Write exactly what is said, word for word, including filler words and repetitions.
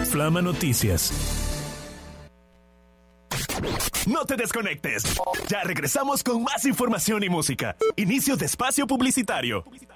Flama Noticias. No te desconectes. Ya regresamos con más información y música. Inicio de espacio publicitario.